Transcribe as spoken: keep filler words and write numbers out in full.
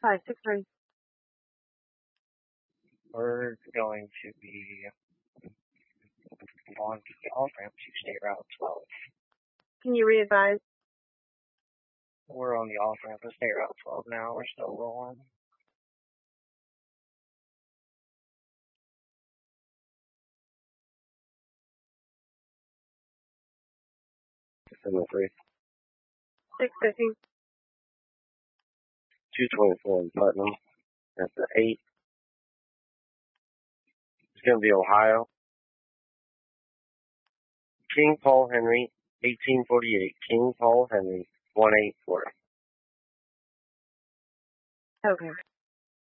five six three. We're going to be on the off-ramp to State Route twelve. Can you re-advise? We're on the off-ramp to State Route twelve now. We're still rolling. seven three. six fifty. two twenty-four in Putnam. That's the eight. It's going to be Ohio. King Paul Henry, eighteen forty-eight. King Paul Henry, one eight four. Okay.